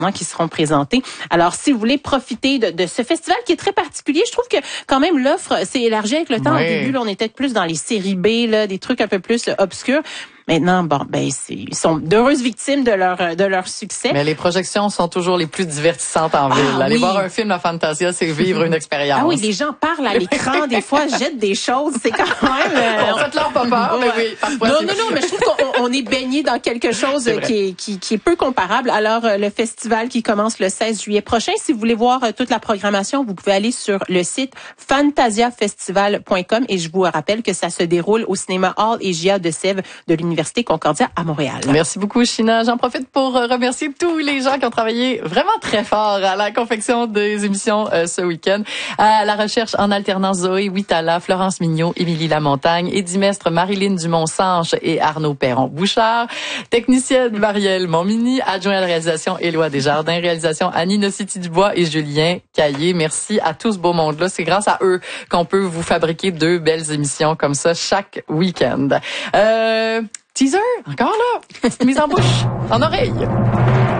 qui seront présentés. Alors, si vous voulez profiter de ce festival qui est très particulier, je trouve que quand même l'offre s'est élargie avec le temps. Oui. Au début, là, on était plus dans les séries B, là, des trucs un peu plus obscurs. Maintenant, ils sont d'heureuses victimes de leur succès. Mais les projections sont toujours les plus divertissantes en ville. Aller voir un film à Fantasia, c'est vivre une expérience. Ah oui, les gens parlent à l'écran, des fois jettent des choses, c'est quand même... On fait leur pas peur, mais oui, parfois. Non, mais je trouve qu'on est baigné dans quelque chose qui est peu comparable. Alors, le festival qui commence le 16 juillet prochain, si vous voulez voir toute la programmation, vous pouvez aller sur le site fantasiafestival.com et je vous rappelle que ça se déroule au cinéma Hall et GIA de Sèvres de l'Université Concordia à Montréal. Merci beaucoup, China. J'en profite pour remercier tous les gens qui ont travaillé vraiment très fort à la confection des émissions ce week-end. À la recherche en alternance, Zoé Huitala, Florence Mignot, Émilie Lamontagne, Eddie Mestre, Marilyn Dumont-Sanche et Arnaud Perron-Bouchard. Technicienne Marielle Montmini, adjoint à la réalisation Éloi Desjardins, réalisation Annie Nocity-Dubois et Julien Caillé. Merci à tout ce beau monde-là. C'est grâce à eux qu'on peut vous fabriquer 2 belles émissions comme ça chaque week-end. Teaser, encore là, petite mise en bouche, en oreille.